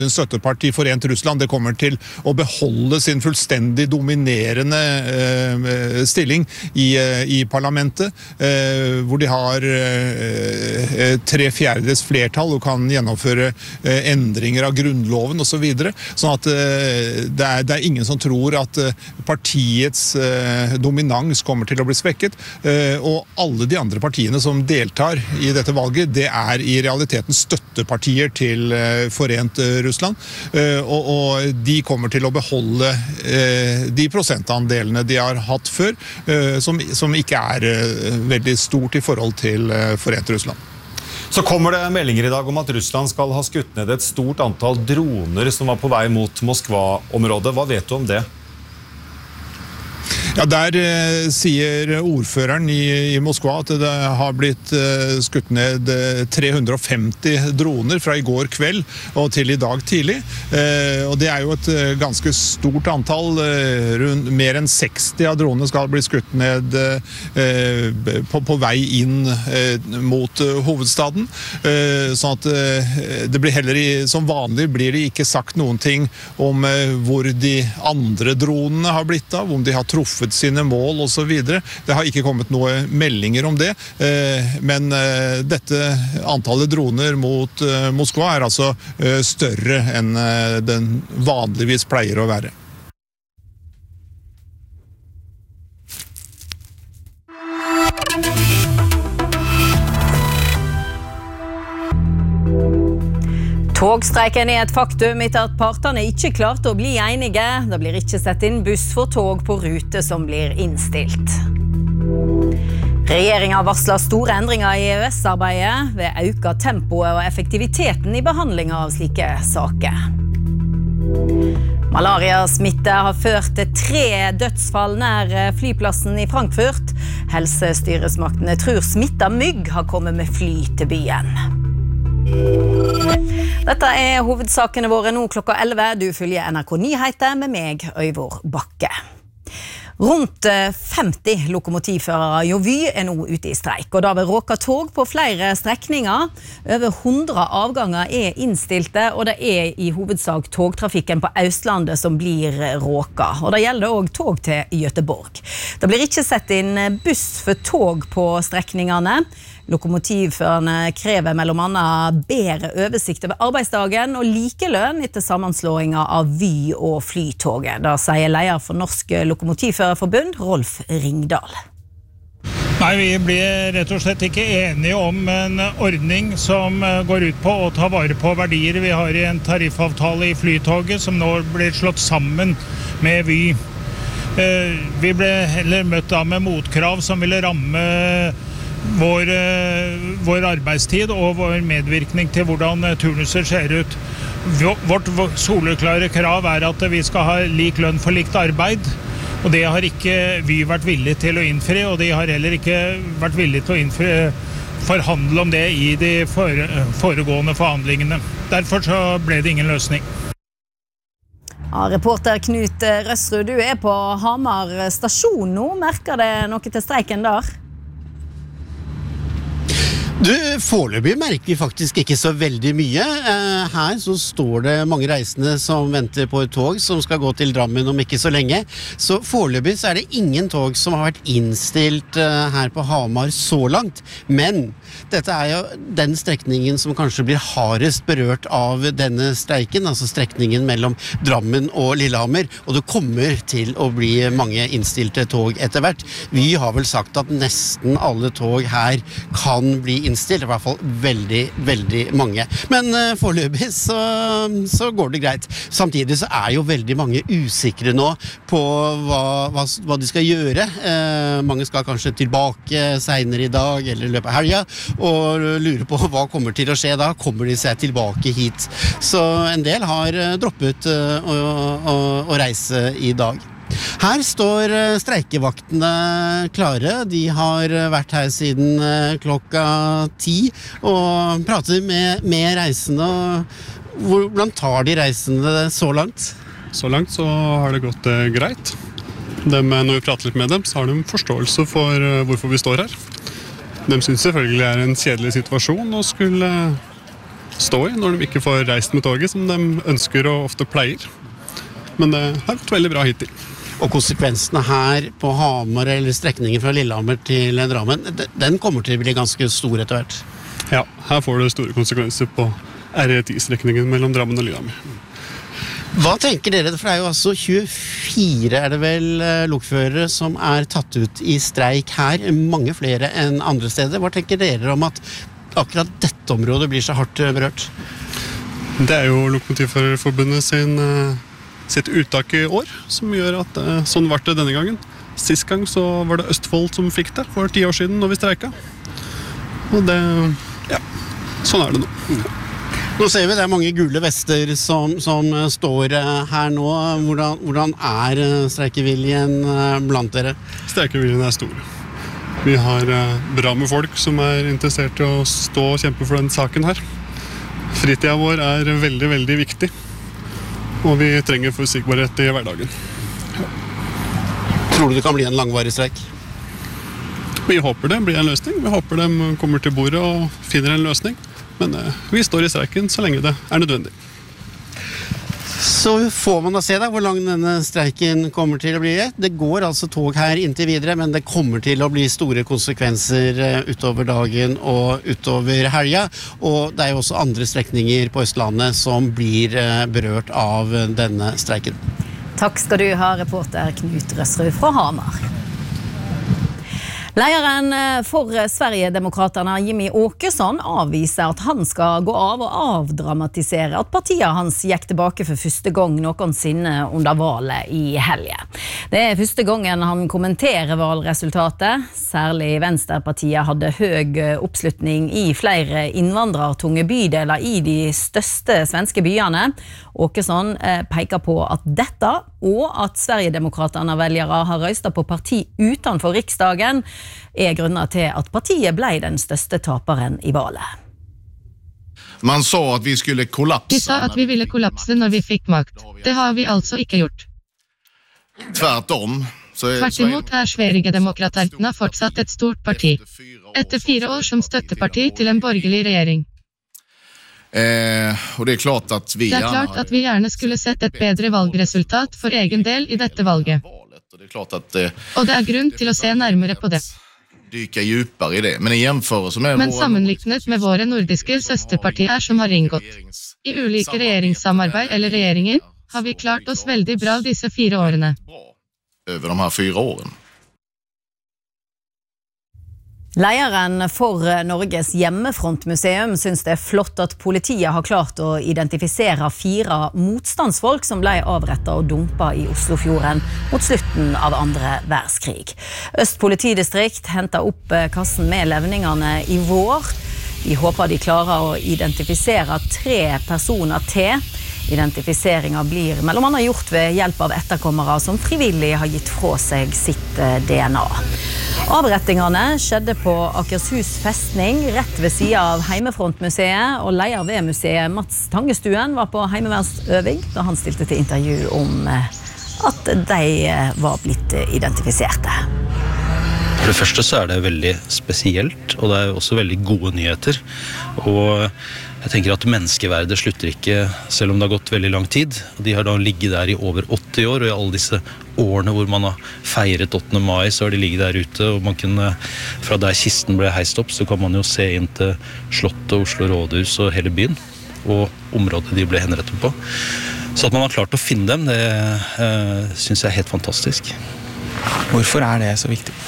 støtteparti Forent Russland, det kommer til å beholde sin fullstendig dominerende stilling i parlamentet, hvor de har 3/4 flertall og kan gjennomføre endringer av grunnloven og så videre. Sånn at det er ingen som tror at partiets dominans kommer til å bli svekket, og alle de andre partiene som deltar i dette valget, det er i realiteten støttepartier til Forent Russland, og de kommer til å beholde de prosentandelene de har hatt før, som ikke er veldig stort i forhold til Forent Russland. Så kommer det meldinger i dag om at Russland skal ha skutt ned et stort antall droner som var på vei mot Moskva-området. Hva vet du om det? Ja, der sier ordføreren i Moskva at det har blitt skutt ned 350 droner fra i går kveld og til i dag tidlig. Og det er jo et ganske stort antall. Mer enn 60 av dronene skal bli skutt ned på vei inn mot hovedstaden. Sånn at det blir heller, som vanlig blir det ikke sagt noen ting om hvor de andre dronene har blitt av, om de har truffet sine mål og så videre. Det har ikke kommet noen meldinger om det, men dette antallet droner mot Moskva er altså større enn den vanligvis pleier å være. Togstreiken er et faktum etter at partene ikke klarte å bli enige. Det blir ikke sett inn buss for tog på rute som blir innstilt. Regjeringen varsler store endringer i EØS-arbeidet ved øke tempoet og effektiviteten i behandlingen av slike saker. Malariasmitte har ført til 3 dødsfall nær flyplassen i Frankfurt. Helsestyresmaktene tror smittet mygg har kommet med fly til byen. Dette er hovedsakene våre nå klokka 11. Du følger NRK Nyheter med meg, Øyvor Bakke. Rundt 50 lokomotivførere i Vy er nå ute i streik, og da vil råka tog på flere strekninger. Over 100 avganger er innstilte, og det er i hovedsak togtrafikken på Østlandet som blir råka. Og det gjelder også tog til Göteborg. Det blir ikke sett inn buss for tog på strekningene. Lokomotivførerne krever mellom annet bedre oversikt over arbeidsdagen og likelønn etter sammenslåingen av Vy og Flytoget. Da sier leder for Norsk Lokomotivførerforbund, Rolf Ringdal. Nei, vi blir rett og slett ikke enige om en ordning som går ut på å ta vare på verdier vi har i en tariffavtale i Flytoget, som nå blir slått sammen med Vy. Vi ble heller møtt av med motkrav som ville ramme vår arbeidstid og vår medvirkning til hvordan turnuser ser ut. Vårt soleklare krav er at vi skal ha lik lønn for likt arbeid, og det har ikke Vy vært villig til å innfri, og de har heller ikke vært villige til å forhandle om det i de foregående forhandlingene. Derfor så ble det ingen løsning. Ja, reporter Knut Røsrud, du er på Hamar stasjon nå. Merker det noe til streiken der? Du, foreløpig merker vi faktisk ikke så veldig mye. Her så står det mange reisende som venter på et tog som skal gå til Drammen om ikke så lenge. Så foreløpig så er det ingen tog som har vært innstilt her på Hamar så langt. Men dette er jo den strekningen som kanskje blir hardest berørt av denne streiken, altså strekningen mellom Drammen og Lillehammer, og det kommer til å bli mange innstilte tog etter hvert. Vi har vel sagt at nesten alle tog her kan bli innstilt, i hvert fall veldig, veldig mange. Men foreløpig så går det greit. Samtidig så er jo veldig mange usikre nå på hva de skal gjøre. Mange skal kanskje tilbake senere i dag eller i løpet av helga, og lurer på hva kommer til å skje da. Kommer de seg tilbake hit? Så en del har droppet å reise i dag. Her står streikevaktene klare. De har vært her siden klokka 10 og prater med reisende. Hvordan tar de reisende så langt? Så langt så har det gått greit. Når vi prater litt med dem, så har de forståelse for hvorfor vi står her. De synes selvfølgelig det er en kjedelig situasjon og skulle stå i når de ikke får reist med toget som de ønsker og ofte pleier. Men det har gått veldig bra hittil. Og konsekvensene her på Hamar eller strekningen fra Lillehammer til Drammen, den kommer til å bli ganske stor etter hvert. Ja, her får det store konsekvenser på RE10-strekningen mellom Drammen og Lillehammer. Hva tenker dere? For det er jo altså 24 er det vel lokførere som er tatt ut i streik her, mange flere enn andre steder. Hva tenker dere om at akkurat dette området blir så hardt berørt? Det er jo Lokomotivførerforbundet sitt uttak i år, som gjør at sånn var det denne gangen. Sist gang så var det Østfold som fikk det, for 10 år siden når vi streika. Og det, ja, sånn er det nå. Nå ser vi det er mange gule vester som står her nå. Hvordan er streikeviljen blant dere? Streikeviljen er stor. Vi har bra med folk som er interessert i å stå og kjempe for den saken her. Fritiden vår er veldig, veldig viktig. Og vi trenger forutsigbarhet i hverdagen. Ja. Tror du det kan bli en langvarig streik? Vi håper det blir en løsning. Vi håper de kommer til bordet og finner en løsning. Men vi står i streiken så lenge det er nødvendig. Så får man da se da hvor lang denne streiken kommer til å bli. Det går altså tog her inntil videre, men det kommer til å bli store konsekvenser utover dagen og utover helga. Og det er jo også andre strekninger på Østlandet som blir berørt av denne streiken. Takk skal du ha, reporter Knut Røsrud fra Hamar. Lederen for Sverigedemokraterna Jimmy Åkesson avviser at han skal gå av og avdramatisere at partiet hans gikk tilbake for første gang noensinne under valget i helgen. Det er første gangen han kommenterer valgresultatet. Særlig Venstrepartiet hadde høy oppslutning i flere innvandrertunge bydeler i de største svenske byene. Åkesson peker på at dette og at Sverigedemokraterna velgere har røstet på parti utenfor riksdagen er grunner til at partiet ble den største taperen i valget. Man sa at vi skulle kollapse. De sa at vi ville kollapse når vi fikk makt. Det har vi altså ikke gjort. Tvert imot er Sverigedemokraterna fortsatt et stort parti. Etter 4 år som støtteparti til en borgerlig regjering. Og det er klart at vi gjerne skulle sett et bedre valgresultat for egen del i dette valget. Og det er grunn til å se nærmere på det. Men sammenlignet med våre nordiske søsterpartier som har inngått i ulike regjeringssamarbeid eller regjeringer, har vi klart oss veldig bra disse 4 årene. Over de her 4 årene. Lederen for Norges hjemmefrontmuseum synes det er flott at politiet har klart å identifisere 4 motstandsfolk som ble avrettet og dumpet i Oslofjorden mot slutten av 2. verdenskrig. Øst politidistrikt hentet opp kassen med levningene i vår. De håper de klarer å identifisere 3 personer til. Identifiseringen blir mellom annet gjort ved hjelp av etterkommere som frivillig har gitt fra seg sitt DNA. Avrettingene skjedde på Akershus festning, rett ved siden av Heimefrontmuseet, og leder ved museet Mats Tangestuen var på heimevernsøving da han stilte til intervju om at de var blitt identifiserte. For det første så er det veldig spesielt, og det er også veldig gode nyheter. Og jeg tenker at menneskeverdet slutter ikke, selv om det har gått veldig lang tid. De har da ligget der i over 80 år, og i alle disse årene hvor man har feiret 8. mai, så har de ligget der ute. Og man kan, fra der kisten ble heist opp, så kan man jo se inn til Slottet, Oslo Rådhus og hele byen, og området de ble henrettet på. Så at man har klart å finne dem, det synes jeg er helt fantastisk. Hvorfor er det så viktig?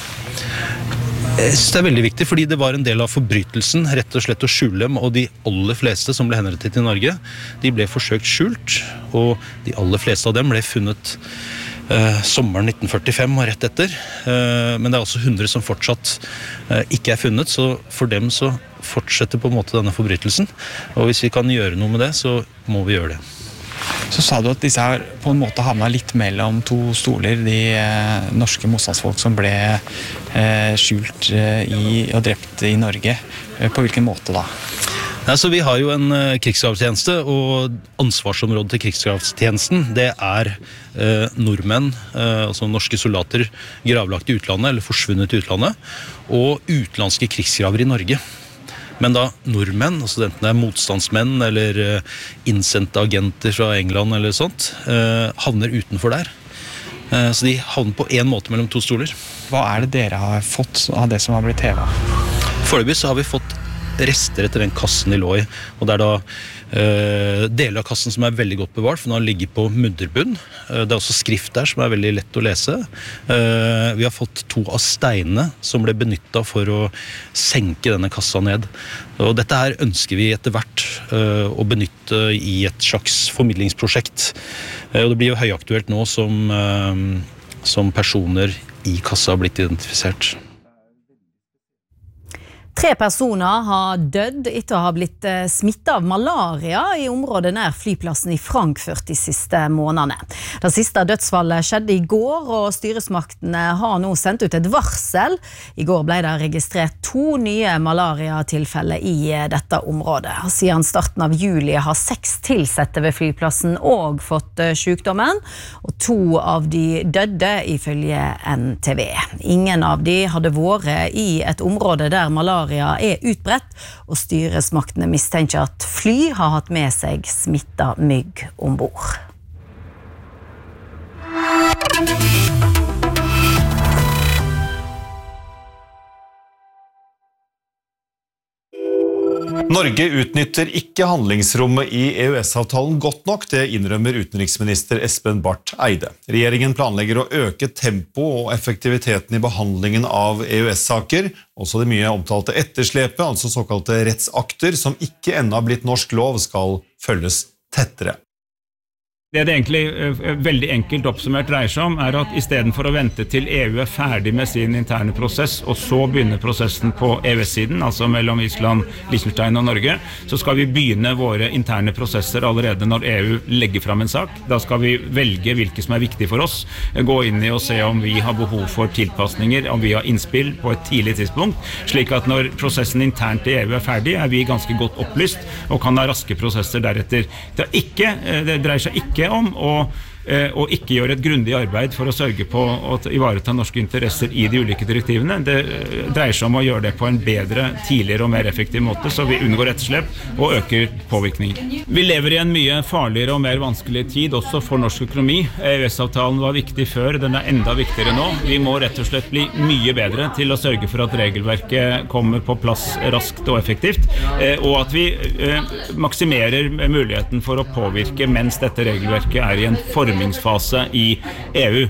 Jeg synes det er veldig viktig, fordi det var en del av forbrytelsen, rett og slett å skjule dem, og de aller fleste som ble henrettet i Norge, de ble forsøkt skjult, og de aller fleste av dem ble funnet sommeren 1945 og rett etter, men det er også 100 som fortsatt ikke er funnet, så for dem så fortsetter på en måte denne forbrytelsen, og hvis vi kan gjøre noe med det, så må vi gjøre det. Så sa du at disse her på en måte havnet litt mellom 2 stoler, de norske motstandsfolk som ble skjult og drept i Norge. På hvilken måte da? Altså, vi har jo en krigsgravstjeneste, og ansvarsområdet til krigsgravstjenesten, det er nordmenn, altså norske soldater, gravlagt i utlandet, eller forsvunnet i utlandet, og utenlandske krigsgraver i Norge. Men da nordmenn, altså enten det er motstandsmenn eller innsendte agenter fra England eller sånt, havner utenfor der. Så de havner på en måte mellom to stoler. Hva det dere har fått av det som har blitt hevet? Foreløpig så har vi fått rester etter den kassen de lå i, og det da deler av kassen som veldig godt bevart, for den har ligget på mudderbunn. Det også skrift der som veldig lett å lese. Vi har fått 2 av steinene som ble benyttet for å senke denne kassa ned. Og dette her ønsker vi etter hvert å benytte i et slags formidlingsprosjekt. Og det blir jo høyaktuelt nå som personer i kassa har blitt identifisert. 3 personer har dødd etter å ha blitt smittet av malaria i området nær flyplassen i Frankfurt de siste månedene. Det siste dødsfallet skjedde i går, og styresmaktene har nå sendt ut et varsel. I går ble det registrert 2 nye malaria-tilfeller i dette området. Siden starten av juli har 6 tilsatte ved flyplassen også fått sykdommen, og 2 av de døde ifølge NTV. Ingen av de hadde vært i et område der malaria utbredt, og styresmaktene mistenker at fly har hatt med seg smittet mygg ombord. Norge utnytter ikke handlingsrommet i EØS-avtalen godt nok, det innrømmer utenriksminister Espen Barth Eide. Regjeringen planlegger å øke tempo og effektiviteten i behandlingen av EØS-saker, også det mye omtalte etterslepet, altså såkalte rettsakter, som ikke ennå har blitt norsk lov, skal følges tettere. Det egentlig veldig enkelt oppsummert dreier seg om, at I stedet for å vente til EU ferdig med sin interne prosess, og så begynne prosessen på EØS-siden, altså mellom Island, Liechtenstein og Norge, så skal vi begynne våre interne prosesser allerede når EU legger fram en sak. Da skal vi velge hvilke som viktig for oss, gå inn I og se om vi har behov for tilpasninger, om vi har innspill på et tidlig tidspunkt, slik at når prosessen internt I EU ferdig, vi ganske godt opplyst, og kan ha raske prosesser deretter. Det dreier seg ikke om og ikke gjøre et grundig arbeid for å sørge på å ivareta norske interesser I de ulike direktivene. Det dreier seg om å gjøre det på en bedre, tidligere og mer effektiv måte, så vi unngår etterslep og øker påvirkningen. Vi lever I en mye farligere og mer vanskelig tid, også for norsk økonomi. EØS-avtalen var viktig før, den enda viktigere nå. Vi må rett og slett bli mye bedre til å sørge for at regelverket kommer på plass raskt og effektivt, og at vi maksimerer muligheten for å påvirke mens dette regelverket I en formingsfase I EU.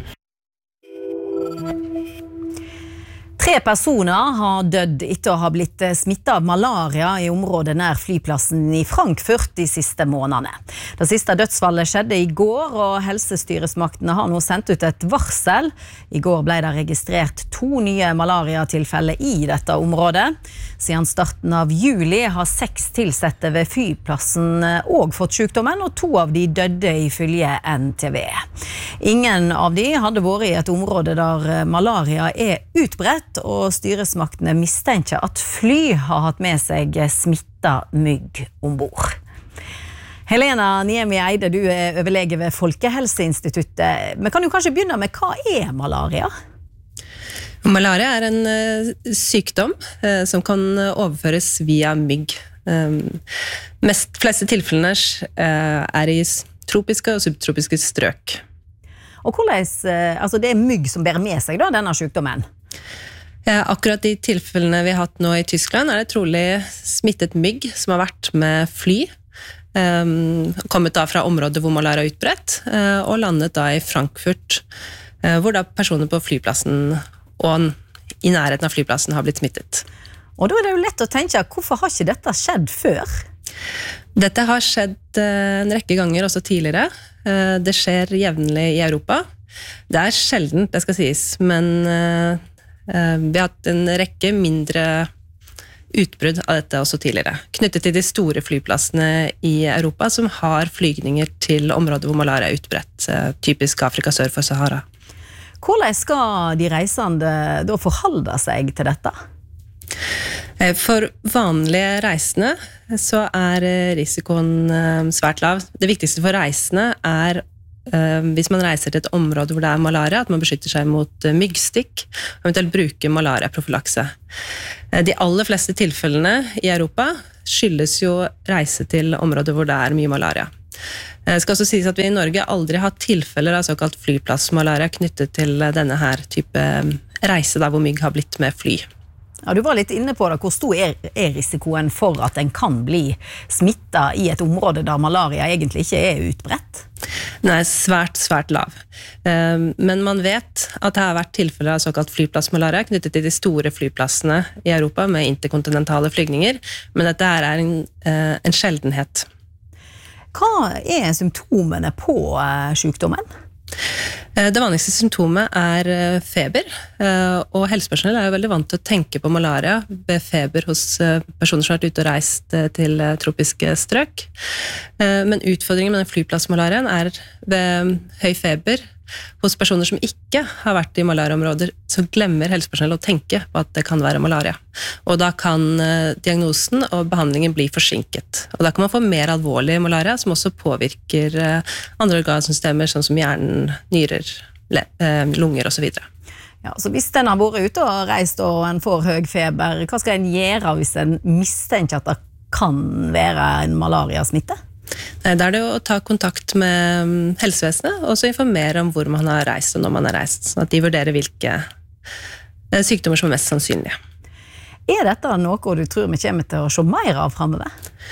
3 personer har dødd etter å ha blitt smittet av malaria I området nær flyplassen I Frankfurt de siste månedene. Det siste dødsfallet skjedde I går, og helsestyresmaktene har nå sendt ut et varsel. I går ble det registrert 2 nye malaria-tilfeller I dette området. Siden starten av juli har 6 tilsatte ved flyplassen også fått sykdommen, og 2 av de døde ifølge NTV. Ingen av de hadde vært I et område der malaria utbredt, og styresmaktene mistenker at fly har hatt med seg smittet mygg ombord. Helena Niemi Eide, du overlege ved Folkehelseinstituttet. Men kan du kanskje begynne med hva malaria? Malaria en sykdom som kan overføres via mygg. Fleste tilfellene I tropiske og subtropiske strøk. Og hvordan, altså det mygg som bærer med seg da, denne sykdommen? Akkurat I tilfellene vi har hatt nå I Tyskland det trolig smittet mygg som har vært med fly, kommet da fra områder hvor malaria utbredt, og landet da I Frankfurt, hvor da personer på flyplassen og I nærheten av flyplassen har blitt smittet. Og da det jo lett å tenke, hvorfor har ikke dette skjedd før? Dette har skjedd en rekke ganger også tidligere. Det skjer jevnlig I Europa. Det sjeldent, det skal sies, men vi har hatt en rekke mindre utbrudd av dette også tidligere, knyttet til de store flyplassene I Europa som har flygninger til områder hvor malaria utbredt, typisk Afrika sør for Sahara. Hvordan skal de reisende da forholde seg til dette? For vanlige reisende så risikoen svært lav. Det viktigste for reisende hvis man reiser til et område hvor det malaria, at man beskytter seg mot myggstikk, og eventuelt bruker malariaprofylakse. De aller fleste tilfellene i Europa skyldes jo reise til områder hvor det mye malaria. Det skal også sies at vi i Norge aldri har tilfeller av såkalt flyplassmalaria knyttet til denne her type reise der hvor mygg har blitt med fly. Ja, du var litt inne på det. Hvor stor risikoen for at en kan bli smittet i et område der malaria egentlig ikke utbredt? Nei, svært lav. Men man vet at det har vært tilfeller av såkalt flyplassmalaria knyttet til de store flyplassene i Europa med interkontinentale flygninger, men dette her en sjeldenhet. Hva symptomene på sykdommen? Det vanligste symptomet feber, og helsepersonell jo veldig vant til å tenke på malaria ved feber hos personer som har vært ute og reist til tropiske strøk. Men utfordringen med den flyplassmalariaen ved høy feber hos personer som ikke har vært i malariaområder, så glemmer helsepersonell å tenke på at det kan være malaria. Og da kan diagnosen og behandlingen bli forsinket. Og da kan man få mer alvorlig malaria, som også påvirker andre organsystemer, sånn som hjernen, nyrer, lunger og så videre. Ja, så hvis den har vært ute og reist og en får høy feber, hva skal en gjøre hvis en mistenker at det kan være en malariasmitte? Da det å ta kontakt med helsevesenet, og så informere om hvor man har reist og når man har reist, sånn at de vurderer hvilke sykdommer som mest sannsynlige. Dette noe du tror vi kommer til å se mer av fremover?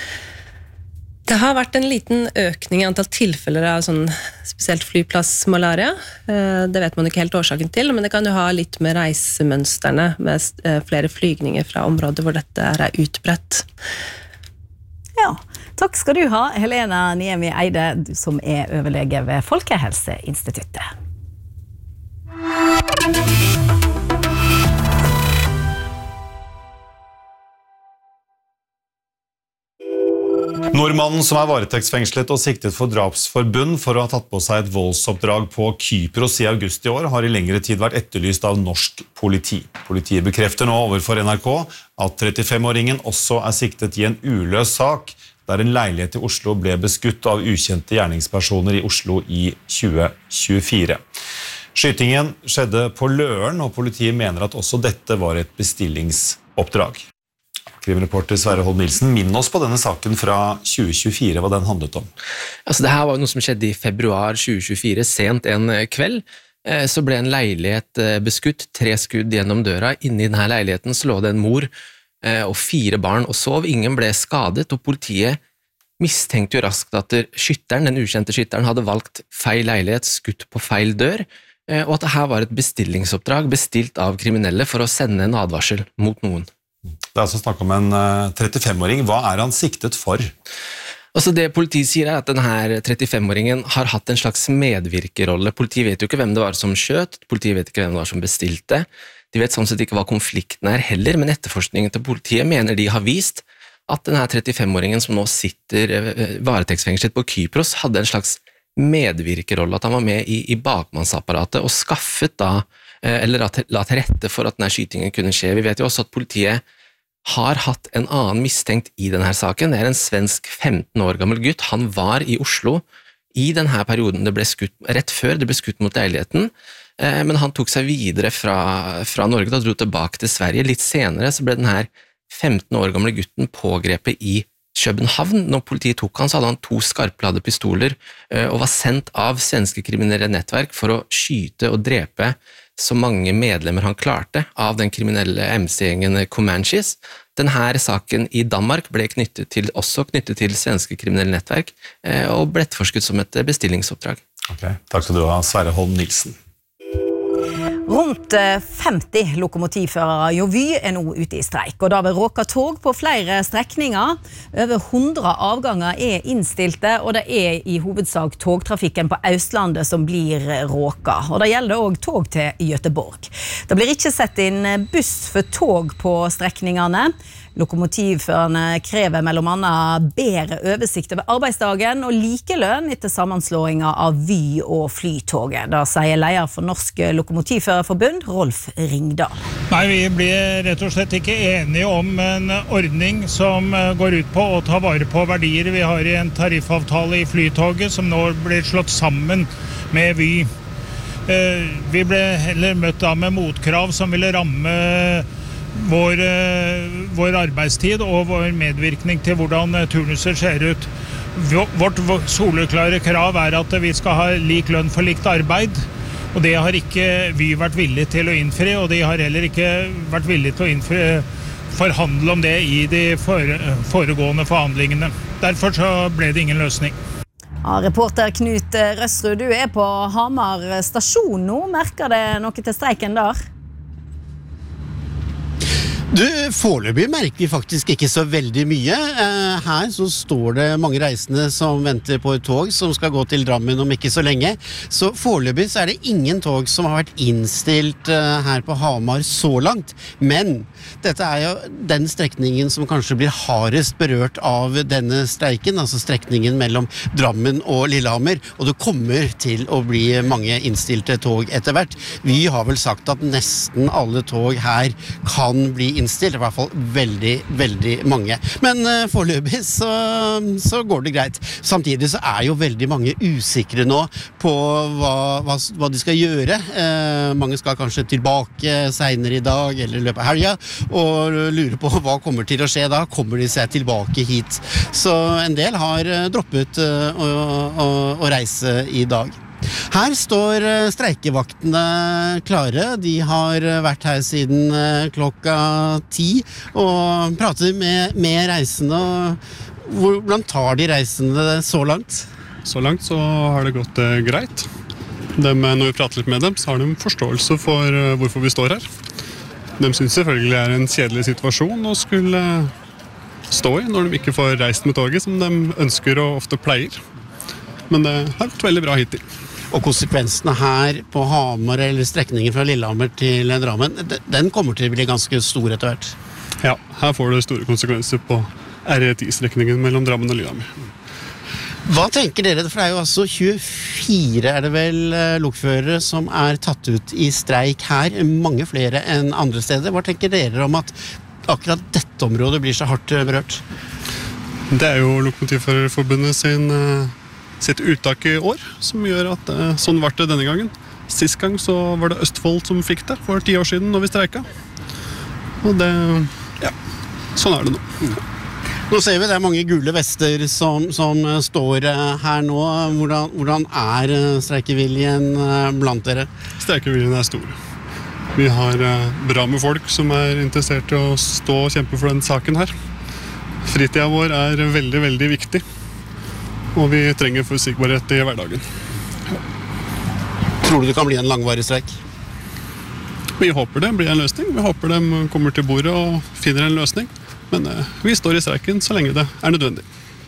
Det har vært en liten økning i antall tilfeller av sånn spesielt flyplassmalaria. Det vet man ikke helt årsaken til, men det kan jo ha litt med reisemønsterne, med flere flygninger fra områder hvor dette utbredt. Ja, takk skal du ha, Helena Niemi Eide, som overlege ved Folkehelseinstituttet. Nordmannen som varetektsfengslet og siktet for drapsforbund for å ha tatt på seg et voldsoppdrag på Kypros i august i år, har i lengre tid vært etterlyst av norsk politi. Politiet bekrefter nå overfor NRK at 35-åringen også siktet i en uløs sak, der en leilighet i Oslo ble beskutt av ukjente gjerningspersoner i Oslo i 2024. Skytingen skjedde på Løren, og politiet mener at også dette var et bestillingsoppdrag. Krimreporter Sverre Holm Nilsen, minn oss på denne saken fra 2024, hva den handlet om. Altså, det her var noe som skjedde i februar 2024, sent en kveld. Så ble en leilighet beskutt, 3 skudd gjennom døra. Inne i denne leiligheten så lå det en mor og 4 barn og sov. Ingen ble skadet, og politiet mistenkte jo raskt at skytteren, den ukjente skytteren, hadde valgt feil leilighet, skutt på feil dør, og at dette var et bestillingsoppdrag bestilt av kriminelle for å sende en advarsel mot noen. Det altså snakk om en 35-åring. Hva han siktet for? Altså det politiet sier at denne 35-åringen har hatt en slags medvirkerolle. Politiet vet jo ikke hvem det var som skjøt, politiet vet ikke hvem det var som bestilte. De vet sånn sett ikke hva konflikten heller, men etterforskningen til politiet mener de har vist at denne 35-åringen som nå sitter varetektsfengslet på Kypros hadde en slags medvirkerolle, at han var med i bakmannsapparatet og skaffet da eller la til rette for at denne skytingen kunne skje. Vi vet jo også at politiet har hatt en annen mistenkt i denne saken. Det en svensk 15 år gammel gutt. Han var i Oslo i denne perioden det ble skutt, rett før det ble skutt mot leiligheten, men han tok seg videre fra Norge og dro tilbake til Sverige. Litt senere så ble denne 15 år gamle gutten pågrepet i København. Når politiet tok han, så hadde han 2 skarpladde pistoler og var sendt av svenske kriminelle nettverk for å skyte og drepe så mange medlemmer han klarte av den kriminelle MC-gjengen Comanches. Denne saken i Danmark ble også knyttet til svenske kriminelle nettverk og ble etterforsket som et bestillingsoppdrag. Okay. Takk skal du ha, Sverre Holm Nilsen. Rundt 50 lokomotivførere jo Vy nå ute i streik, og da vil råka tog på flere strekninger. Over 100 avganger innstilte, og det i hovedsak togtrafikken på Østlandet som blir råka. Og det gjelder også tog til Göteborg. Det blir ikke sett inn buss for tog på strekningene. Lokomotivførerne krever mellom annet bedre oversikt over arbeidsdagen og likelønn etter sammenslåingen av Vy og Flytoget. Da sier leder for Norsk Lokomotivførerforbund, Rolf Ringdal. Nei, vi blir rett og slett ikke enige om en ordning som går ut på å ta vare på verdier vi har i en tariffavtale i Flytoget, som nå blir slått sammen med Vy. Vi ble heller møtt da med motkrav som ville ramme vår arbeidstid og vår medvirkning til hvordan turnuser ser ut. Vårt soleklare krav at vi skal ha lik lønn for likt arbeid, og det har ikke Vy vært villig til å innfri, og de har heller ikke vært villige til å forhandle om det i de foregående forhandlingene. Derfor så ble det ingen løsning. Ja, reporter Knut Røsrud, du på Hamar stasjon nå. Merker det noe til streiken der? Foreløpig merker vi faktisk ikke så veldig mye. Her så står det mange reisende som venter på et tog som skal gå til Drammen om ikke så lenge. Så foreløpig så det ingen tog som har vært innstilt her på Hamar så langt. Men dette jo den strekningen som kanskje blir hardest berørt av denne streiken, altså strekningen mellom Drammen og Lillehammer. Og det kommer til å bli mange innstilte tog etter hvert. Vi har vel sagt at nesten alle tog her kan bli innstilt, i hvert fall veldig, veldig mange. Men foreløpig så går det greit. Samtidig så jo veldig mange usikre nå på hva de skal gjøre. Mange skal kanskje tilbake senere i dag eller i løpet av helga, og lurer på hva kommer til å skje da. Kommer de seg tilbake hit? Så en del har droppet å reise i dag. Her står streikevaktene klare. De har vært her siden klokka 10 og prater med reisende. Hvordan tar de reisende så langt? Så langt så har det gått greit. Når vi prater litt med dem, så har de forståelse for hvorfor vi står her. De synes selvfølgelig en kjedelig situasjon å skulle stå i når de ikke får reist med toget som de ønsker og ofte pleier. Men det har gått veldig bra hittil. Og konsekvensene her på Hamar eller strekningen fra Lillehammer til Drammen, den kommer til å bli ganske stor etter hvert. Ja, her får det store konsekvenser på R10-strekningen mellom Drammen og Lillehammer. Hva tenker dere? For det jo altså 24 det vel lokførere som tatt ut i streik her, mange flere enn andre steder. Hva tenker dere om at akkurat dette området blir så hardt berørt? Det jo Lokomotivførerforbundet sitt uttak i år, som gjør at sånn var det denne gangen. Sist gang så var det Østfold som fikk det, for 10 år siden når vi streika. Og det, ja, sånn det nå. Nå ser vi det mange gule vester som står her nå. Hvordan streikeviljen blant dere? Streikeviljen stor. Vi har bra med folk som interessert i å stå og kjempe for den saken her. Fritiden vår veldig, veldig viktig. Og vi trenger forutsigbarhet i hverdagen. Tror du det kan bli en langvarig streik? Vi håper det blir en løsning. Vi håper de kommer til bordet og finner en løsning. Men vi står i streiken så lenge det nødvendig.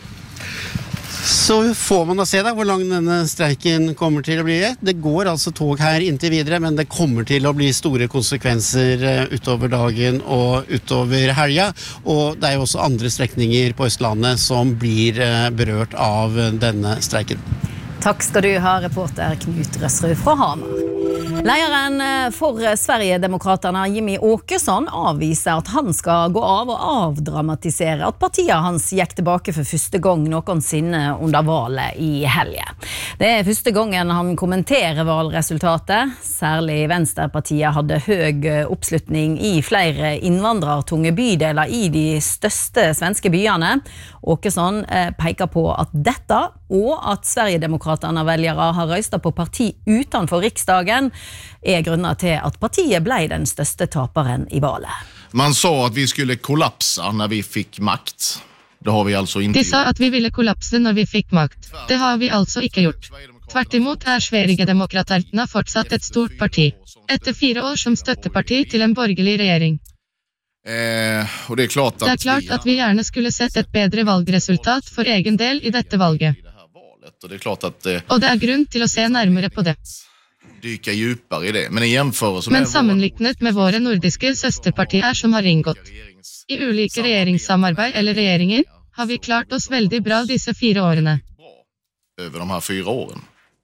Så får man da se hvor lang denne streiken kommer til å bli. Det går altså tog her inntil videre, men det kommer til å bli store konsekvenser utover dagen og utover helga. Og det jo også andre strekninger på Østlandet som blir berørt av denne streiken. Takk skal du ha, reporter Knut Røsrud fra Hamar. Lederen for Sverigedemokraterna, Jimmy Åkesson, avviser at han skal gå av og avdramatisere at partiet hans gikk tilbake for første gang noensinne under valget i helgen. Det første gangen han kommenterer valgresultatet. Særlig Venstrepartiet hadde høy oppslutning i flere innvandrertunge bydeler i de største svenske byene. Åkesson peker på at dette og at Sverigedemokraterna-velgere har røstet på parti utenfor Riksdagen grunner til at partiet ble den største taperen i valget. Man sa at vi skulle kollapsa når vi fikk makt. Det har vi altså ikke gjort. De sa at vi ville kollapse når vi fikk makt. Det har vi altså ikke gjort. Tvert imot Sverigedemokraterna fortsatt et stort parti. Etter 4 år som støtteparti til en borgerlig regjering. Og det klart at vi gjerne skulle sett et bedre valgresultat for egen del i dette valget. Og det grunn til å se nærmere på det. Dyka djupere i det. Men sammenlignet med våre nordiske søsterpartier som har inngått I ulike regjeringssamarbeid eller regjeringer har vi klart oss veldig bra disse 4 årene. Över de här 4 åren.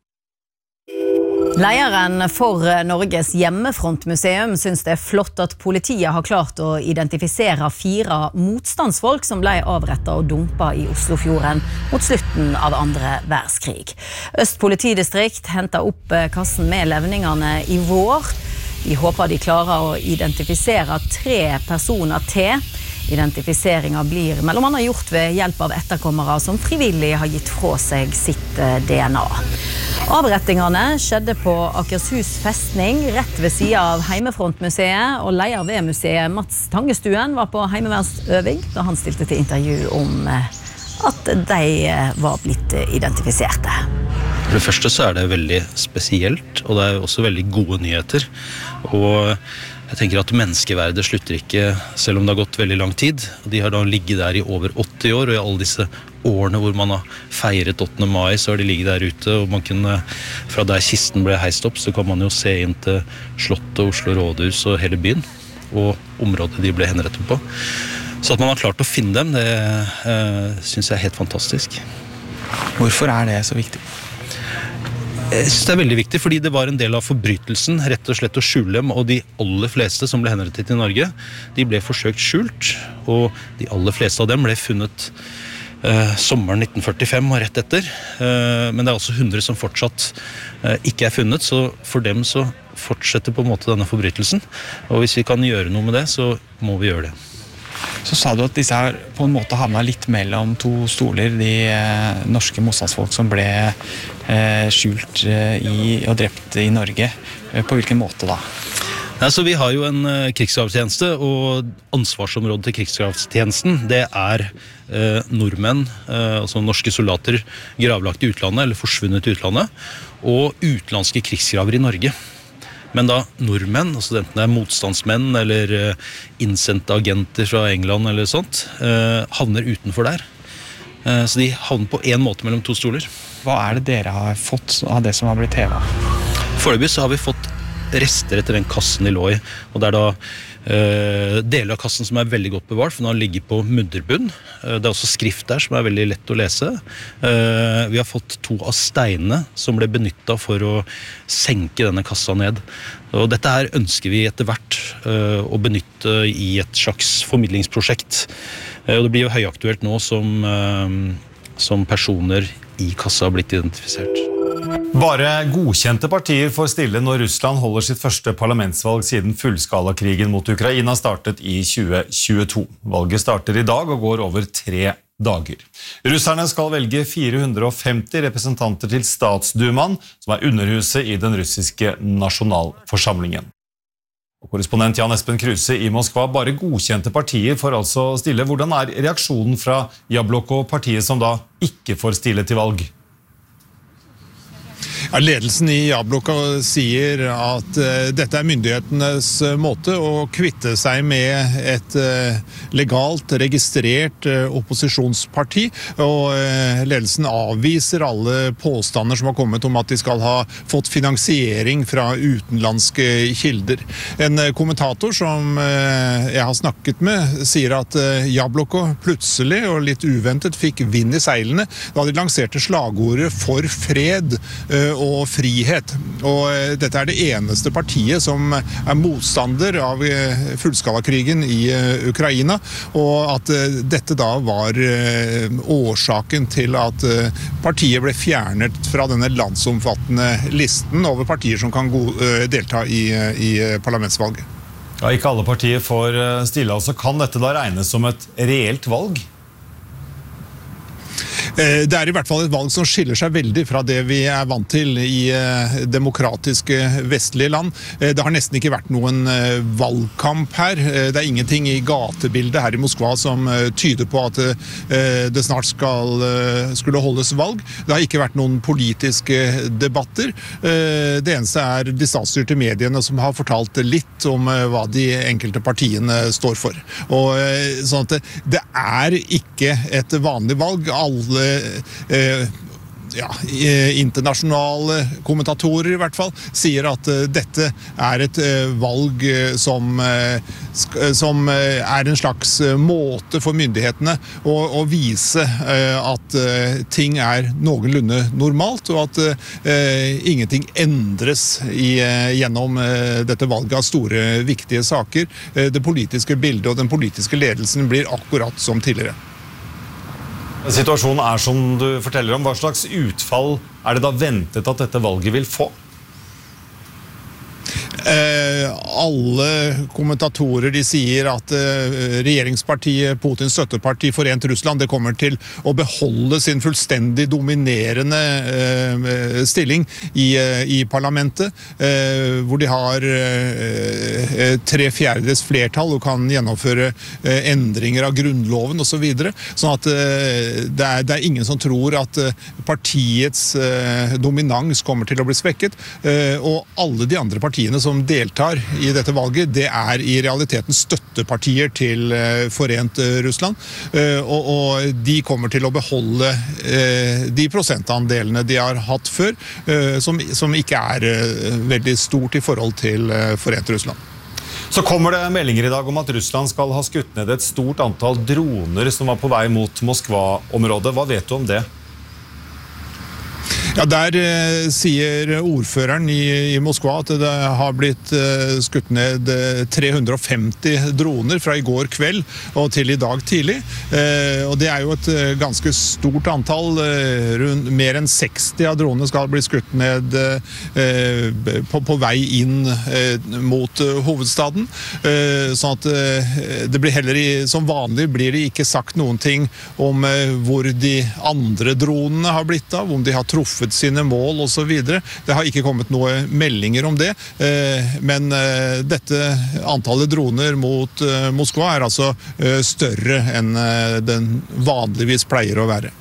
Lederen for Norges hjemmefrontmuseum synes det flott at politiet har klart å identifisere 4 motstandsfolk som ble avrettet og dumpet i Oslofjorden mot slutten av 2. verdenskrig. Øst politidistrikt hentet opp kassen med levningene i vår. De håper de klarer å identifisere 3 personer til. Identifiseringen blir mellom annet gjort ved hjelp av etterkommere som frivillig har gitt fra seg sitt DNA. Avrettingene skjedde på Akershus festning, rett ved siden av Heimefrontmuseet, og leder ved museet Mats Tangestuen var på heimevernsøving da han stilte til intervju om at de var blitt identifiserte. For det første så det veldig spesielt, og det også veldig gode nyheter. Og jeg tenker at menneskeverdet slutter ikke, selv om det har gått veldig lang tid. De har da ligget der i over 80 år, og i alle disse årene hvor man har feiret 8. mai, så har de ligget der ute, og man kunne, fra der kisten ble heist opp, så kan man jo se inn til Slottet, Oslo Rådhus og hele byen, og området de ble henrettet på. Så at man har klart å finne dem, det synes jeg helt fantastisk. Hvorfor det så viktig? Jeg synes det veldig viktig, fordi det var en del av forbrytelsen, rett og slett å skjule dem, og de aller fleste som ble henrettet i Norge, de ble forsøkt skjult, og de aller fleste av dem ble funnet sommeren 1945 og rett etter, men det også 100 som fortsatt ikke funnet, så for dem så fortsetter på en måte denne forbrytelsen, og hvis vi kan gjøre noe med det, så må vi gjøre det. Så sa du at disse her på en måte havnet litt mellom 2 stoler, de norske motstandsfolk som ble skjult og drept i Norge. På hvilken måte da? Så vi har jo en krigsgravstjeneste, og ansvarsområdet til krigsgravstjenesten, det nordmenn, altså norske soldater, gravlagt i utlandet, eller forsvunnet i utlandet, og utenlandske krigsgraver i Norge. Men da nordmenn, altså enten det motstandsmenn eller innsendte agenter fra England eller sånt, havner utenfor der. Så de havner på en måte mellom 2 stoler. Hva det dere har fått av det som har blitt TV? Foreløpig så har vi fått rester etter den kassen de lå i, og det da deler av kassen som veldig godt bevart, for den har ligget på mudderbunn. Det også skrift der som veldig lett å lese. Vi har fått 2 av steinene som ble benyttet for å senke denne kassa ned. Og dette her ønsker vi etter hvert å benytte i et slags formidlingsprosjekt. Og det blir jo høyaktuelt nå som personer i kassa har blitt identifisert. Bare godkjente partier får stille når Russland holder sitt første parlamentsvalg siden fullskalakrigen mot Ukraina startet i 2022. Valget starter i dag og går over 3 dager. Russerne skal velge 450 representanter til Statsdumaen, som underhuset i den russiske nasjonalforsamlingen. Korrespondent Jan Espen Kruse i Moskva, bare godkjente partier får altså stille. Hvordan reaksjonen fra Jabloko, partiet som da ikke får stille til valg? Ja, ledelsen i Jabloko sier at dette myndighetenes måte å kvitte seg med et legalt registrert opposisjonsparti, og ledelsen avviser alle påstander som har kommet om at de skal ha fått finansiering fra utenlandske kilder. En kommentator som jeg har snakket med sier at Jabloko plutselig og litt uventet fikk vind i seilene da de lanserte slagordet for fred og frihet. Og dette det eneste partiet som motstander av fullskalakrigen i Ukraina, og at dette da var årsaken til at partiet ble fjernet fra denne landsomfattende listen over partier som kan delta i parlamentsvalget. Ja, ikke alle partier får stille, altså kan dette da regnes som et reelt valg? Det i hvert fall et valg som skiller seg veldig fra det vi vant til i demokratiske vestlige land. Det har nesten ikke vært noen valgkamp her. Det ingenting i gatebildet her i Moskva som tyder på at det snart skulle holdes valg. Det har ikke vært noen politiske debatter. Det eneste de statsstyrte mediene som har fortalt litt om hva de enkelte partiene står for. Og sånn at det ikke et vanlig valg. Alle internasjonale kommentatorer I hvert fall, sier at dette et valg som en slags måte for myndighetene å vise at ting noenlunde normalt, og at ingenting endres gjennom dette valget av store, viktige saker. Det politiske bildet og den politiske ledelsen blir akkurat som tidligere. Situasjonen som du forteller om. Hva slags utfall det da ventet at dette valget vil få? Alle kommentatorer de sier at regjeringspartiet, Putins støtteparti Forent Russland, det kommer til å beholde sin fullstendig dominerende stilling I parlamentet, hvor de har 3/4 flertall og kan gjennomføre endringer av grunnloven og så videre. Sånn at det ingen som tror at partiets dominans kommer til å bli svekket, og alle de andre partiene som deltar I dette valget, det I realiteten støttepartier til Forent Russland, og de kommer til å beholde de prosentandelene de har hatt før, som ikke veldig stort I forhold til Forent Russland. Så kommer det meldinger I dag om at Russland skal ha skutt ned et stort antall droner som var på vei mot Moskva-området. Hva vet du om det? Ja, der sier ordføreren I Moskva at det har blitt skutt ned 350 droner fra I går kveld og til I dag tidlig. Og det jo et ganske stort antall. Mer enn 60 av dronene skal bli skutt ned på vei inn mot hovedstaden. Sånn at det blir heller som vanlig blir det ikke sagt noen ting om hvor de andre dronene har blitt av, om de har truffet sine mål og så videre. Det har ikke kommet noen meldinger om det, men dette antallet droner mot Moskva altså større enn den vanligvis pleier å være.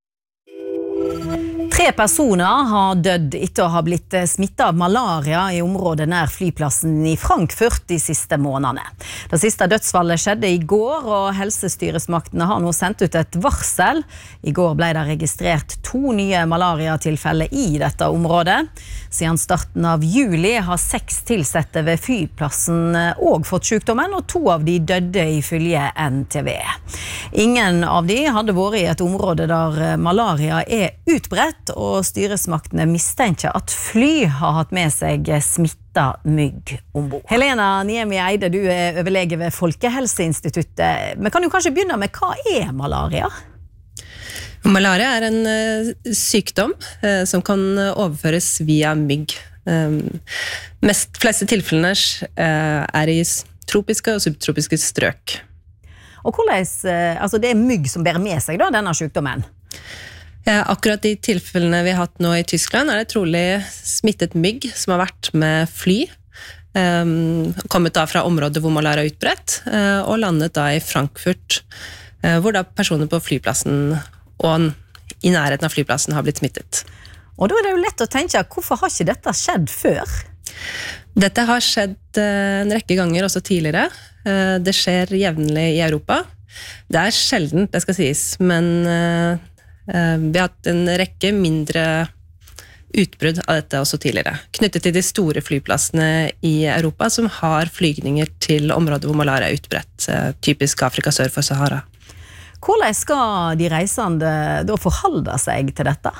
3 personer har dødd etter å ha blitt smittet av malaria I området nær flyplassen I Frankfurt de siste månedene. Det siste dødsfallet skjedde I går, og helsestyresmaktene har nå sendt ut et varsel. I går ble det registrert 2 nye malaria-tilfeller I dette området. Siden starten av juli har 6 tilsette ved flyplassen også fått sykdommen, og 2 av de døde ifølge NTV. Ingen av de hadde vært I et område der malaria utbredt, og styresmaktene mistenker at fly har hatt med seg smittet mygg ombord. Helena Niemi Eide, du overlege ved Folkehelseinstituttet. Men kan du kanskje begynne med hva malaria? Malaria en sykdom som kan overføres via mygg. Fleste tilfellene I tropiske og subtropiske strøk. Og hvordan, altså det mygg som bærer med seg da, denne sykdommen? Akkurat de tilfellene vi har hatt nå I Tyskland det trolig smittet mygg som har vært med fly, kommet da fra områder hvor malaria utbredt, og landet da I Frankfurt, hvor da personer på flyplassen og I nærheten av flyplassen har blitt smittet. Og da det jo lett å tenke, hvorfor har ikke dette skjedd før? Dette har skjedd en rekke ganger også tidligere. Det skjer jevnlig I Europa. Det sjelden, det skal sies, men vi har hatt en rekke mindre utbrudd av dette også tidligere, knyttet til de store flyplassene I Europa som har flygninger til områder hvor malaria utbredt, typisk Afrika sør for Sahara. Hvordan skal de reisende da forholde seg til dette?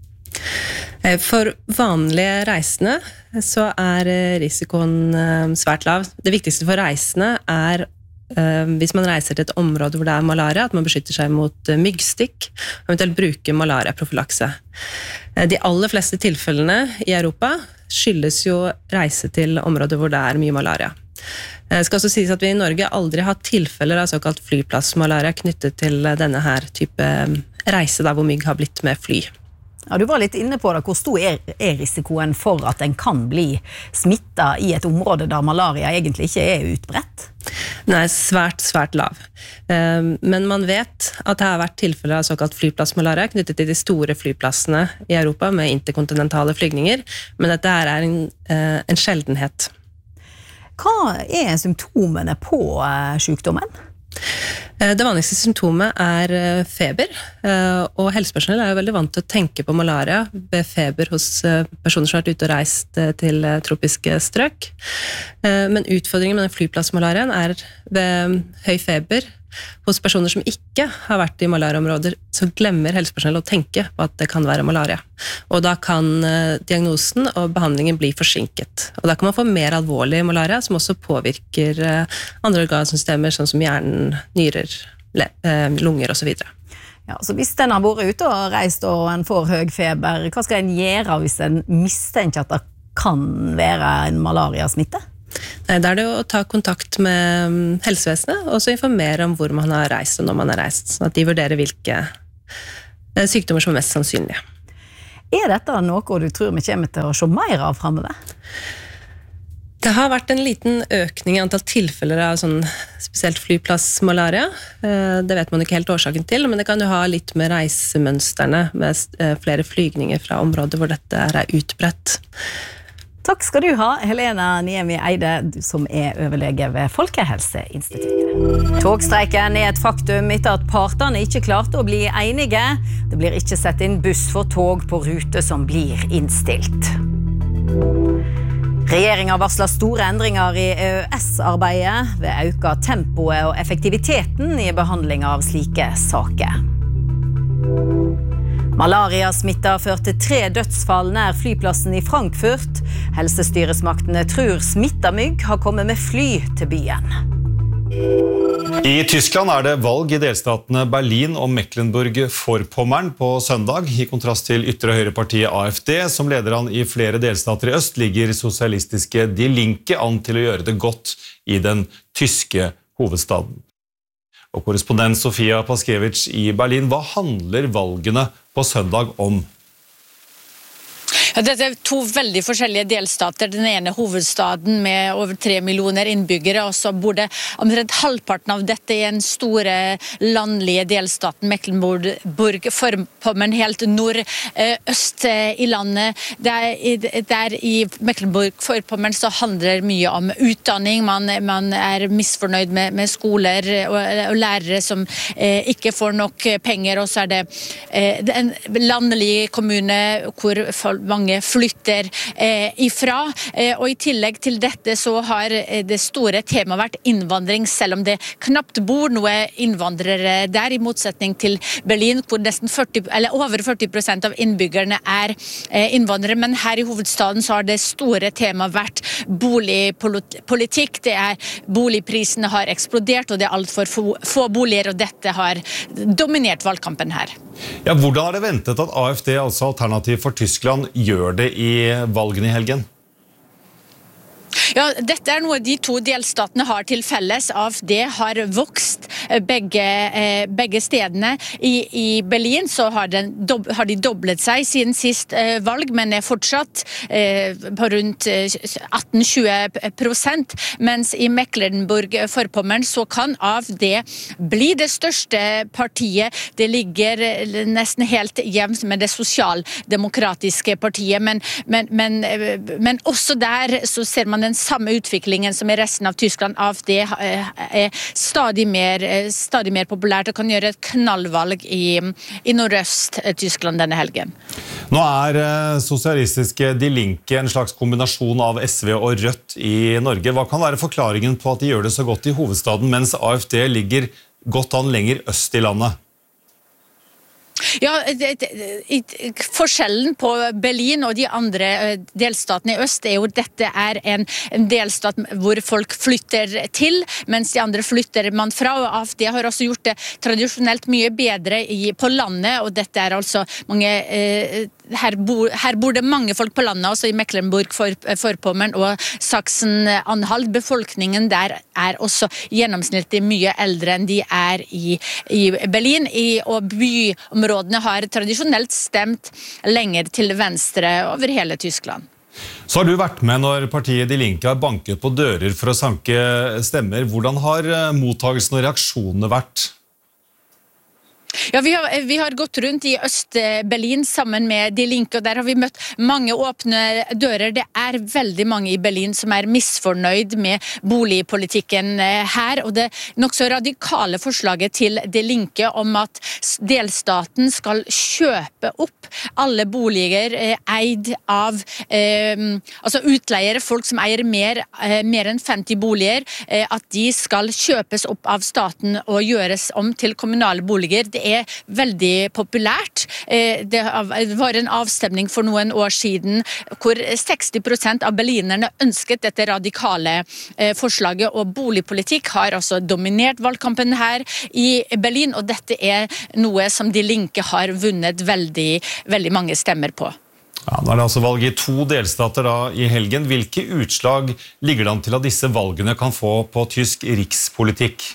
For vanlige reisende så risikoen svært lav. Det viktigste for reisende hvis man reiser til et område hvor det malaria, at man beskytter seg mot myggstikk, og eventuelt bruker malaria-profylakse. De aller fleste tilfellene I Europa skyldes jo reise til områder hvor det mye malaria. Det skal også sies at vi I Norge aldri har hatt tilfeller av såkalt flyplassmalaria knyttet til denne her type reise der hvor mygg har blitt med fly. Ja, du var litt inne på det. Hvor stor risikoen for at en kan bli smittet I et område der malaria egentlig ikke utbredt? Den svært, svært lav. Men man vet at det har vært tilfeller av såkalt flyplassmalaria knyttet til de store flyplassene I Europa med interkontinentale flygninger, men dette her en sjeldenhet. Hva symptomene på sykdommen? Det vanligste symptomet feber, og helsepersonell jo veldig vant til å tenke på malaria ved feber hos personer som har vært ute og reist til tropiske strøk. Men utfordringen med den flyplassmalariaen ved høy feber hos personer som ikke har vært i malariaområder, så glemmer helsepersonell å tenke på at det kan være malaria. Og da kan diagnosen og behandlingen bli forsinket. Og da kan man få mer alvorlig malaria, som også påvirker andre organsystemer, sånn som hjernen, nyrer, lunger og så videre. Ja, så hvis den har vært ute og reist og en får høy feber, hva skal en gjøre hvis en mistenker at det kan være en malariasmitte? Nei, da det å ta kontakt med helsevesenet, og så informere om hvor man har reist og når man har reist, sånn at de vurderer hvilke sykdommer som er mest sannsynlige. Dette noe du tror vi kommer til å se mer av fremover? Det har vært en liten økning i antall tilfeller av sånn spesielt flyplassmalaria. Det vet man ikke helt årsaken til, men det kan jo ha litt med reisemønsterne, med flere flygninger fra områder hvor dette utbredt. Takk skal du ha, Helena Niemi Eide, som overlege ved Folkehelseinstituttet. Togstreiken et faktum etter at partene ikke klarte å bli enige. Det blir ikke sett inn buss for tog på rute som blir innstilt. Regjeringen varsler store endringer i EØS-arbeidet ved øke tempoet og effektiviteten i behandling av slike saker. Malaria-smitta førte 3 dødsfall nær flyplassen i Frankfurt. Helsestyresmaktene tror smittamygg har kommet med fly til byen. I Tyskland det valg i delstatene Berlin og Mecklenburg-Vorpommern på søndag. I kontrast til ytre høyrepartiet AfD, som leder an i flere delstater i øst, ligger sosialistiske Die Linke an til å gjøre det godt i den tyske hovedstaden. Og korrespondent Sofia Paskevich i Berlin, hva handler valgene på søndag om? Ja, dette 2 veldig forskjellige delstater. Den ene hovedstaden med over 3 millioner innbyggere, og så bor det omtrent halvparten av dette i en store landlige delstaten Mecklenburg-Vorpommern, helt nordøst i landet. Der i Mecklenburg-Vorpommern så handler mye om utdanning. Man misfornøyd med skoler og lærere som ikke får nok penger, og så det en landlig kommune hvor mange flytter ifra, og i tillegg til dette så har det store temaet vært innvandring, selv om det knapt bor noe innvandrere der, i motsetning til Berlin, hvor nesten over 40% av innbyggerne innvandrere, men her i hovedstaden så har det store temaet vært boligpolitikk. Boligprisene har eksplodert, og det alt for få boliger, og dette har dominert valgkampen her. Ja, hvordan det ventet at AfD, altså Alternativ for Tyskland, gjør det i valgene i helgen? Ja, dette noe de 2 delstatene har til felles. AfD har vokst begge stedene. I Berlin så har de doblet seg siden sist valg, men fortsatt på rundt 18-20%, mens i Mecklenburg-Vorpommern så kan AfD bli det største partiet. Det ligger nesten helt jevnt med det sosialdemokratiske partiet, men også der så ser man den samme utviklingen som i resten av Tyskland. AfD stadig mer populært og kan gjøre et knallvalg i nordøst-Tyskland denne helgen. Nå sosialistiske Die Linke en slags kombinasjon av SV og Rødt i Norge. Hva kan være forklaringen på at de gjør det så godt i hovedstaden, mens AfD ligger godt an lenger øst i landet? Ja, forskjellen på Berlin og de andre delstatene i øst jo dette en delstat hvor folk flytter til, mens de andre flytter man fra, og AfD har også gjort det tradisjonelt mye bedre på landet, og dette altså mange her bor det mange folk på landet, også i Mecklenburg-Vorpommern og Sachsen-Anhalt. Befolkningen der også gjennomsnittlig mye eldre enn de i Berlin, og byområdene har tradisjonelt stemt lenger til venstre over hele Tyskland. Så har du vært med når partiet Die Linke har banket på dører for å sanke stemmer. Hvordan har mottagelsen og reaksjonene vært? Ja, vi har gått rundt i Øst-Berlin sammen med Die Linke, og der har vi møtt mange åpne dører. Det veldig mange i Berlin som misfornøyd med boligpolitikken her, og det nok så radikale forslaget til Die Linke om at delstaten skal kjøpe opp alle boliger eid av altså utleiere, folk som eier mer enn 50 boliger, at de skal kjøpes opp av staten og gjøres om til kommunale boliger. Det veldig populært. Det var en avstemning for noen år siden hvor 60% av berlinerne ønsket dette radikale forslaget, og boligpolitikk har altså dominert valgkampen her i Berlin, og dette noe som Die Linke har vunnet veldig mange stemmer på. Ja, nå det altså valg i 2 delstater da i helgen. Hvilke utslag ligger det an til at disse valgene kan få på tysk rikspolitikk?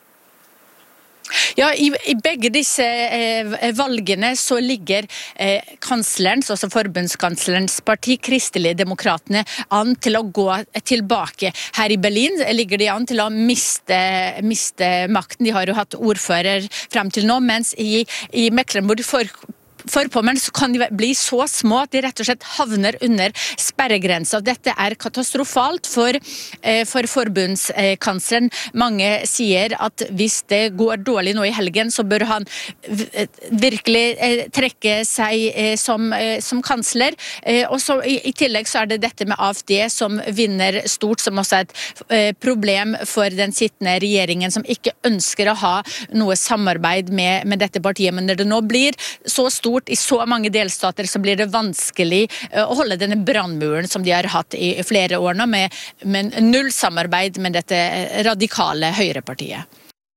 Ja, i begge disse valgene så ligger kanslerens, altså forbundskanslerens parti, Kristelige Demokratene, an til å gå tilbake. Her i Berlin ligger de an til å miste makten. De har jo hatt ordfører frem til nå, mens i Mecklenburg Vorpommern så kan de bli så små at de rett og slett havner under sperregrensa. Dette katastrofalt for forbundskansleren. Mange sier at hvis det går dårlig nå i helgen, så bør han virkelig trekke seg som kansler. Og så i tillegg så det dette med AfD som vinner stort, som også et problem for den sittende regjeringen, som ikke ønsker å ha noe samarbeid med dette partiet. Men når det nå blir så stort i så mange delstater, så blir det vanskelig å holde denne brannmuren som de har hatt i flere år nå, med null samarbeid med dette radikale høyrepartiet.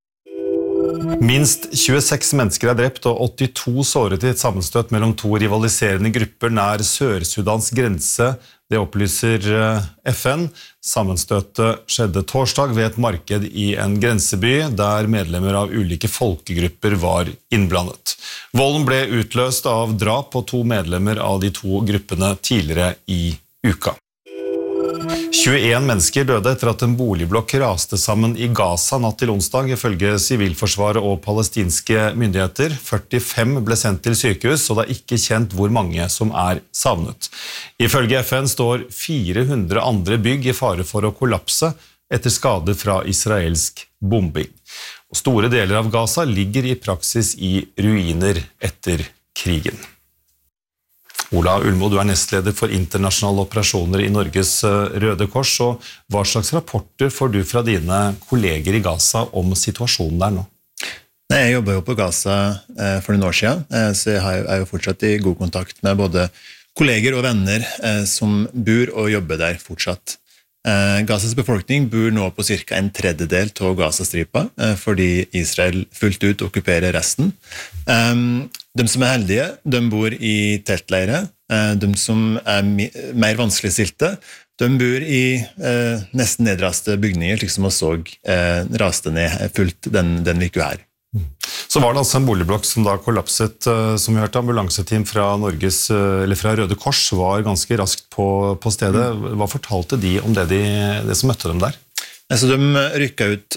Minst 26 mennesker drept og 82 såret i et sammenstøt mellom 2 rivaliserende grupper nær Sør-Sudans grense. Det opplyser FN. Sammenstøtet skjedde torsdag ved et marked i en grenseby, der medlemmer av ulike folkegrupper var innblandet. Volden ble utløst av drap på 2 medlemmer av de 2 gruppene tidligere i uka. 21 mennesker døde etter at en boligblokk raste sammen i Gaza natt til onsdag, ifølge sivilforsvaret og palestinske myndigheter. 45 ble sendt til sykehus, og det ikke kjent hvor mange som savnet. Ifølge FN står 400 andre bygg i fare for å kollapse etter skader fra israelsk bombing. Og store deler av Gaza ligger i praksis i ruiner etter krigen. Ola Ulmo, du nestleder for internasjonale operasjoner i Norges Røde Kors, og hva slags rapporter får du fra dine kolleger i Gaza om situasjonen der nå? Nei, jeg jobber jo på Gaza for noen år siden, så jeg jo fortsatt i god kontakt med både kolleger og venner som bor og jobber der fortsatt. Gazas befolkning bor nå på cirka 1/3 av Gazastripa, fordi Israel fullt ut okkuperer resten. De som heldige, de bor i teltleire. De som mer vanskeligstilte, de bor i nesten nedraste bygninger, slik som vi så raste ned fullt den uka her. Så var det altså en boligblokk som da kollapset, som vi hørte. Ambulanseteam fra Røde Kors var ganske raskt på stedet. Hva fortalte de om det som møtte dem der? Altså, de rykket ut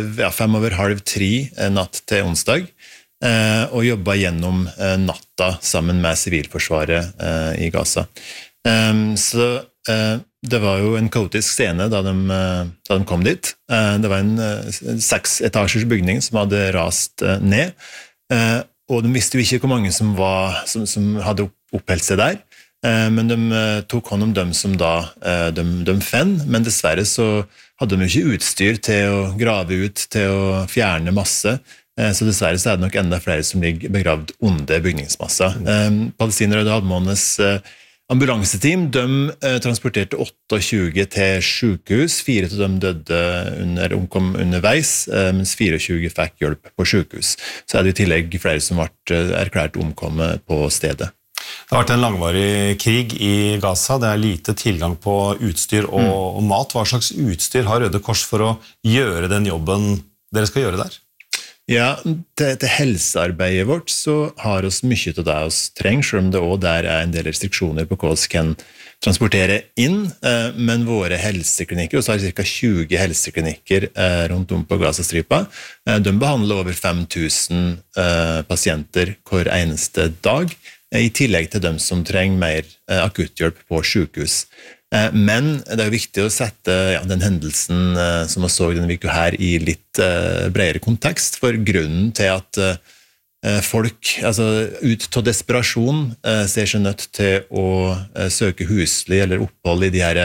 2:55 natt til onsdag, og jobbet gjennom natta sammen med sivilforsvaret i Gaza. Så det var jo en kaotisk scene da de kom dit. Det var en 6-etasjers bygning som hadde rast ned, og de visste jo ikke hvor mange som hadde oppholdt seg der, men de tok hånd om dem som da de fant, men dessverre så hadde de jo ikke utstyr til å grave ut, til å fjerne masse, så dessverre så det nok enda flere som ligger begravd under bygningsmassa. Palestinere og Halvmånes ambulanseteam, de transporterte 28 til sykehus, 4 av dem omkom underveis, mens 24 fikk hjelp på sykehus. Så det i tillegg flere som ble erklært omkommet på stedet. Det har vært en langvarig krig i Gaza, det lite tilgang på utstyr og mat. Hva slags utstyr har Røde Kors for å gjøre den jobben dere skal gjøre der? Ja, til helsearbeidet vårt så har oss mye av det oss trenger, selv om det også der en del restriksjoner på hva vi kan transportere inn, men våre helseklinikker, og så har vi ca. 20 helseklinikker rundt om på Gazastripa, de behandler over 5000 pasienter hver eneste dag, i tillegg til dem som trenger mer akutthjelp på sykehus. Men det jo viktig å sette den hendelsen som vi så denne uka her i litt bredere kontekst, for grunnen til at folk, ut av desperasjon, ser seg nødt til å søke husly eller opphold i de her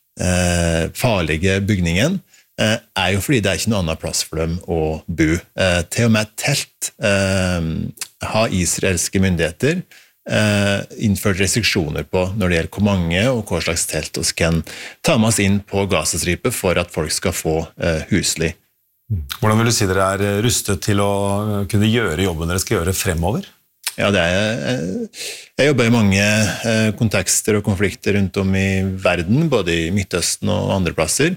farlige bygningene, jo fordi det ikke noen annen plass for dem å bo. Til og med telt har israelske myndigheter innført restriksjoner på når det gjelder hvor mange og hva slags telt vi kan ta med oss inn på Gazastripa for at folk skal få husly. Hvordan vil du si dere rustet til å kunne gjøre jobben dere skal gjøre fremover? Ja, jeg jobber i mange kontekster og konflikter rundt om i verden, både i Midtøsten og andre plasser.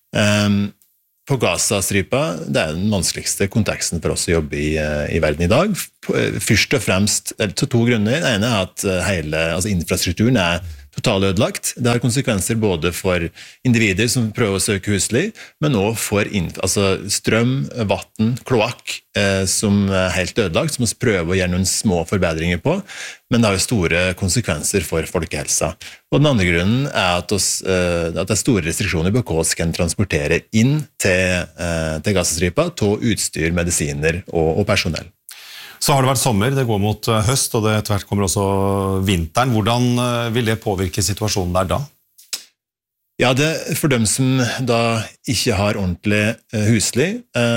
På Gazastripa, det den vanskeligste konteksten for oss å jobbe i verden i dag. Først og fremst, til 2 grunner. Det ene at hele infrastrukturen totalt ødelagt. Det har konsekvenser både for individer som prøver å søke husly, men også for strøm, vatten, kloakk, som helt ødelagt, som vi prøver å gjøre noen små forbedringer på, men det har jo store konsekvenser for folkehelsa. Og den andre grunnen at det store restriksjoner på hva vi kan transportere inn til Gazastripa, til utstyr, medisiner og personell. Så har det vært sommer, det går mot høst, og det etter hvert kommer også vinteren. Hvordan vil det påvirke situasjonen der da? Ja, for dem som da ikke har ordentlig husly,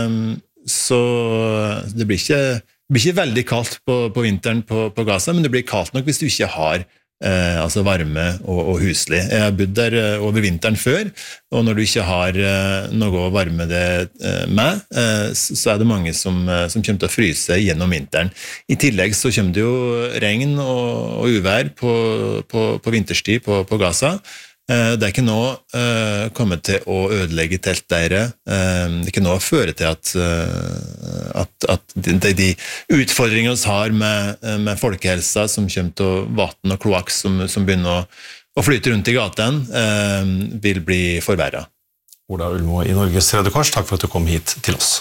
så det blir ikke veldig kaldt på vinteren på Gaza, men det blir kaldt nok hvis du ikke har varme og husly. Jeg har bodd der over vinteren før, og når du ikke har noe å varme det med, så det mange som kommer til å fryse gjennom vinteren. I tillegg så kommer det jo regn og uvær på vinterstid på Gaza. Det ikke nå kommet til å ødelegge teltleirer. Det ikke nå føre til at de utfordringene vi har med folkehelsa som kommer til vatten og kloakk som begynner å flyte rundt i gaten, vil bli forverret. Ola Ullmo i Norges Røde Kors, takk for at du kom hit til oss.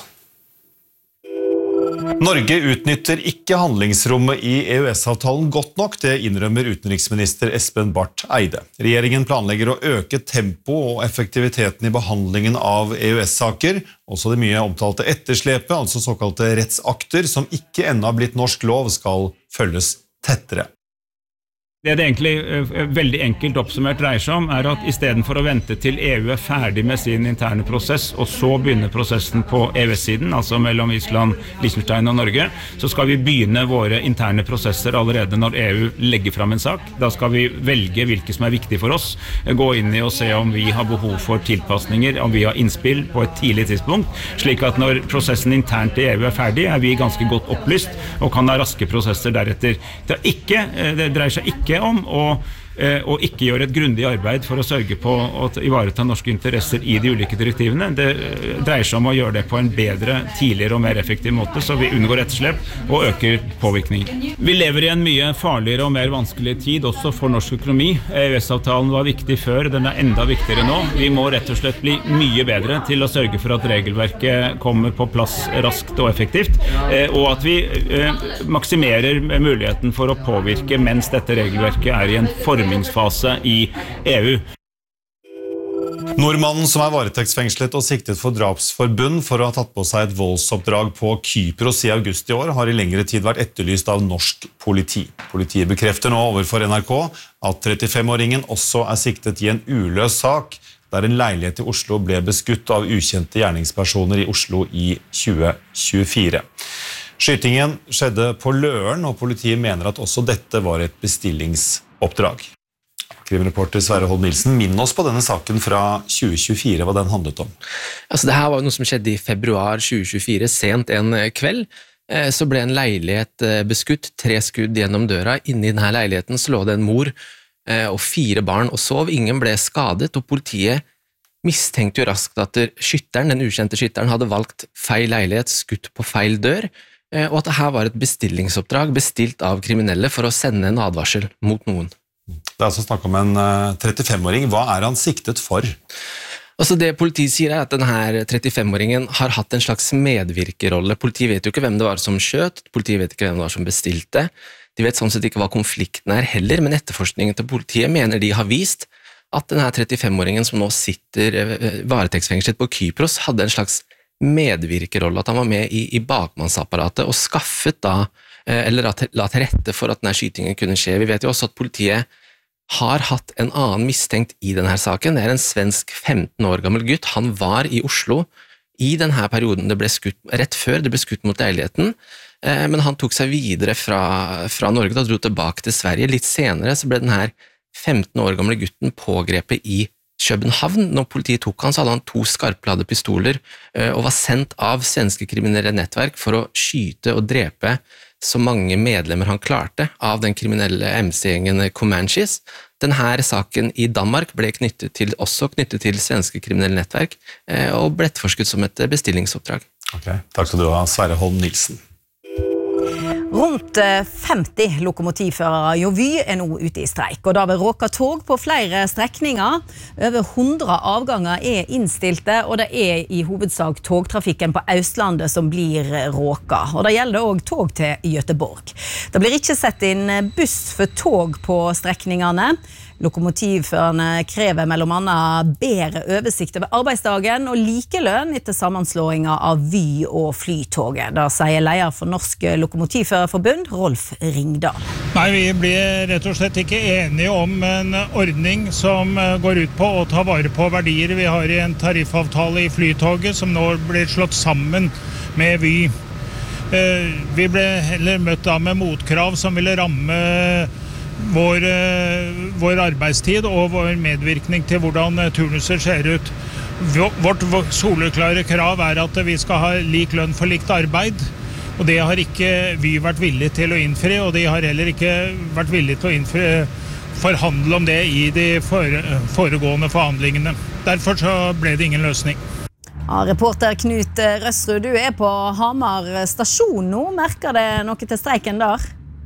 Norge utnytter ikke handlingsrommet i EØS-avtalen godt nok, det innrømmer utenriksminister Espen Barth Eide. Regjeringen planlegger å øke tempo og effektiviteten i behandlingen av EØS-saker, også det mye omtalte etterslepet, altså såkalte rettsakter, som ikke ennå har blitt norsk lov, skal følges tettere. Det egentlig veldig enkelt oppsummert dreier seg om, at i stedet for å vente til EU ferdig med sin interne prosess, og så begynne prosessen på EØS-siden, altså mellom Island, Liechtenstein og Norge, så skal vi begynne våre interne prosesser allerede når EU legger fram en sak. Da skal vi velge hvilke som viktig for oss, gå inn i og se om vi har behov for tilpasninger, om vi har innspill på et tidlig tidspunkt, slik at når prosessen internt i EU ferdig, vi ganske godt opplyst og kan ha raske prosesser deretter. Det dreier seg ikke om og ikke gjøre et grundig arbeid for å sørge på å ivareta norske interesser i de ulike direktivene. Det dreier seg om å gjøre det på en bedre, tidligere og mer effektiv måte, så vi unngår etterslep og øker påvirkningen. Vi lever i en mye farligere og mer vanskelig tid også for norsk økonomi. EØS-avtalen var viktig før, den enda viktigere nå. Vi må rett og slett bli mye bedre til å sørge for at regelverket kommer på plass raskt og effektivt, og at vi maksimerer muligheten for å påvirke mens dette regelverket i en formingsfase i EU. Nordmannen som varetektsfengslet og siktet for drapsforbund for å ha tatt på seg et voldsoppdrag på Kypros i august i år, har i lengre tid vært etterlyst av norsk politi. Politiet bekrefter nå overfor NRK at 35-åringen også siktet i en uløs sak, der en leilighet i Oslo ble beskutt av ukjente gjerningspersoner i Oslo i 2024. Skytingen skjedde på Løren, og politiet mener at også dette var et bestillingsoppdrag. Krimreporter Sverre Holm Nilsen, minn oss på denne saken fra 2024, hva den handlet om. Det her var noe som skjedde i februar 2024, sent en kveld. Så ble en leilighet beskutt, 3 skudd gjennom døra. Inne i denne leiligheten så lå det en mor og 4 barn og sov. Ingen ble skadet, og politiet mistenkte jo raskt at skytteren, den ukjente skytteren, hadde valgt feil leilighet, skutt på feil dør, og at dette var et bestillingsoppdrag bestilt av kriminelle for å sende en advarsel mot noen. Det er altså snakk om en 35-åring. Hva er han siktet for? Altså det politiet sier at denne 35-åringen har hatt en slags medvirkerolle. Politiet vet jo ikke hvem det var som skjøt, politiet vet ikke hvem det var som bestilte. De vet sånn sett ikke hva konflikten er heller, men etterforskningen til politiet mener de har vist at denne 35-åringen som nå sitter varetektsfengslet på Kypros hadde en slags medvirkerolle, at han var med i bakmannsapparatet og skaffet da, eller la til rette for at denne skytingen kunne skje. Vi vet jo også at politiet har hatt en annen mistenkt i denne saken. Det er en svensk 15 år gammel gutt. Han var i Oslo i denne perioden det ble skutt, rett før det ble skutt mot leiligheten, men han tok seg videre fra Norge og dro tilbake til Sverige. Litt senere så ble denne 15 år gamle gutten pågrepet i København. Når politiet tok han, så hadde han 2 skarpladde pistoler og var sendt av svenske kriminelle nettverk for å skyte og drepe så mange medlemmer han klarte av den kriminelle MC-gjengen Comanches. Denne saken i Danmark ble også knyttet til svenske kriminelle nettverk og ble etterforsket som et bestillingsoppdrag. Ok, takk skal du ha, Sverre Holm Nilsen. Rundt 50 lokomotivførere jo Vy nå ute i streik, og da vil råka tog på flere strekninger. Over 100 avganger innstilte, og det i hovedsak togtrafikken på Østlandet som blir råka. Og det gjelder også tog til Göteborg. Det blir ikke sett inn buss for tog på strekningene. Lokomotivførerne krever mellom annet bedre oversikt over arbeidsdagen og likelønn etter sammenslåingen av Vy og Flytoget. Da sier leder for Norsk Lokomotivførerforbund, Rolf Ringdal. Nei, vi blir rett og slett ikke enige om en ordning som går ut på å ta vare på verdier vi har i en tariffavtale i Flytoget, som nå blir slått sammen med Vy. Vi ble heller møtt da med motkrav som ville ramme vår arbeidstid og vår medvirkning til hvordan turnuser ser ut. Vårt soleklare krav at vi skal ha lik lønn for likt arbeid, og det har ikke Vy vært villig til å innfri, og de har heller ikke vært villige til å forhandle om det i de foregående forhandlingene. Derfor så ble det ingen løsning. Ja, reporter Knut Røsrud, du på Hamar stasjon nå. Merker det noe til streiken der?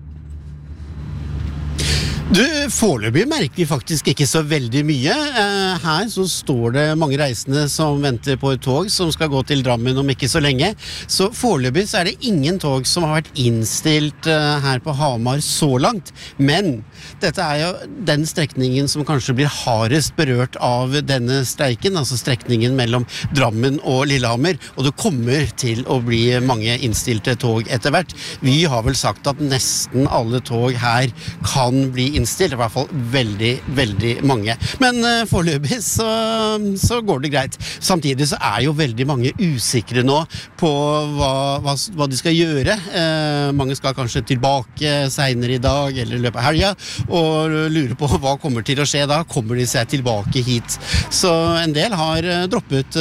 Foreløpig merker vi faktisk ikke så veldig mye. Her så står det mange reisende som venter på et tog som skal gå til Drammen om ikke så lenge. Så foreløpig så det ingen tog som har vært innstilt her på Hamar så langt. Men dette jo den strekningen som kanskje blir hardest berørt av denne streiken, altså strekningen mellom Drammen og Lillehammer. Og det kommer til å bli mange innstilte tog etter hvert. Vi har vel sagt at nesten alle tog her kan bli innstilt, i hvert fall veldig, veldig mange. Men foreløpig så går det greit. Samtidig så jo veldig mange usikre nå på hva de skal gjøre. Mange skal kanskje tilbake senere i dag eller i løpet av helga, og lurer på hva kommer til å skje da. Kommer de seg tilbake hit? Så en del har droppet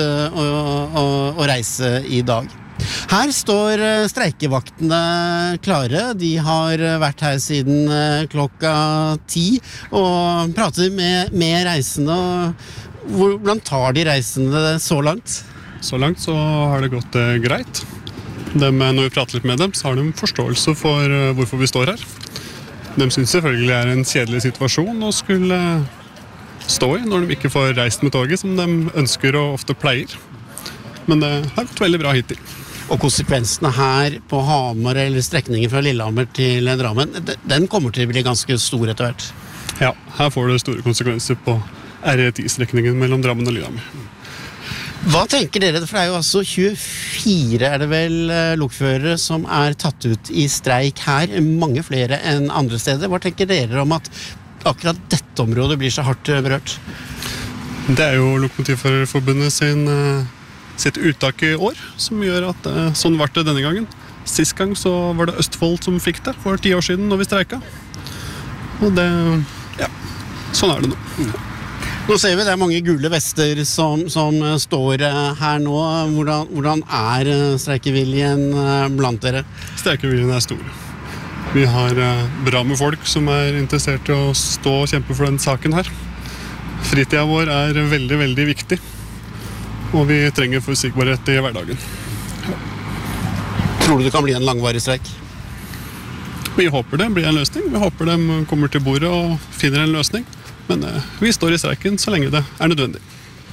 å reise i dag. Her står streikevaktene klare. De har vært her siden klokka 10 og prater med reisende. Hvordan tar de reisende så langt? Så langt så har det gått greit. Når vi prater litt med dem, så har de forståelse for hvorfor vi står her. De synes selvfølgelig en kjedelig situasjon å skulle stå i når de ikke får reist med toget som de ønsker og ofte pleier. Men det har gått veldig bra hittil. Og konsekvensene her på Hamar eller strekningen fra Lillehammer til Drammen, den kommer til å bli ganske stor etter hvert. Ja, her får det store konsekvenser på R10-strekningen mellom Drammen og Lillehammer. Hva tenker dere? For det jo altså 24 det vel lokførere som tatt ut i streik her, mange flere enn andre steder. Hva tenker dere om at akkurat dette området blir så hardt berørt? Det jo Lokomotivførerforbundet sitt uttak i år, som gjør at sånn var det denne gangen. Sist gang så var det Østfold som fikk det, for 10 år siden når vi streika. Og det, sånn det nå. Nå ser vi det mange gule vester som står her nå. Hvordan streikeviljen blant dere? Streikeviljen stor. Vi har bra med folk som interessert i å stå og kjempe for den saken her. Fritiden vår veldig, veldig viktig. Og vi trenger forutsigbarhet i hverdagen. Tror du det kan bli en langvarig streik? Vi håper det blir en løsning. Vi håper de kommer til bordet og finner en løsning. Men vi står i streiken så lenge det er nødvendig.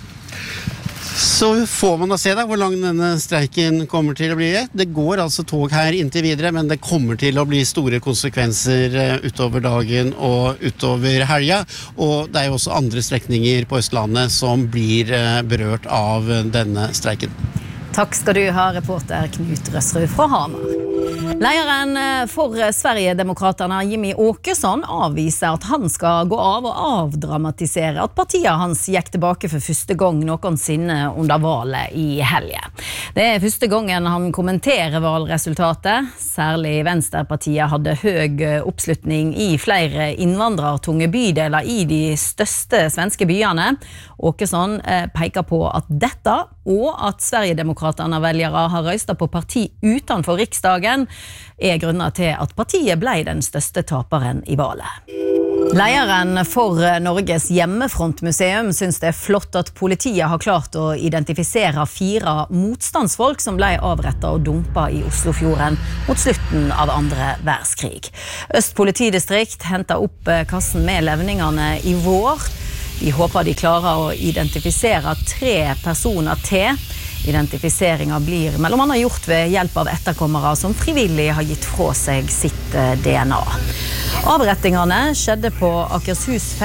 Så får man da se da hvor lang denne streiken kommer til å bli. Det går altså tog her inntil videre, men det kommer til å bli store konsekvenser utover dagen og utover helga. Og det er jo også andre strekninger på Østlandet som blir berørt av denne streiken. Takk skal du ha, reporter Knut Røsrud fra Hamar. Lederen for Sverigedemokraterna, Jimmy Åkesson, avviser at han skal gå av og avdramatisere at partiet hans gikk tilbake for første gang noensinne under valget i helge. Det er første gangen han kommenterer valgresultatet. Særlig Venstrepartiet hadde høy oppslutning i flere innvandrertunge bydeler i de største svenske byene. Åkesson peker på at dette og at Sverigedemokraterna veljere har røystet på parti utenfor riksdagen er grunner til at partiet ble den største taperen i valget. Lederen for Norges hjemmefrontmuseum synes det er flott at politiet har klart å identifisere 4 motstandsfolk som ble avrettet og dumpet i Oslofjorden mot slutten av andre verdenskrig. Øst politidistrikt hentet opp kassen med levningene i vår. De håper de klarer å identifisere 3 personer til. Identifiseringen blir mellom annet gjort ved hjelp av etterkommere som frivillig har gitt fra seg sitt DNA. Avrettingene skjedde på Akershus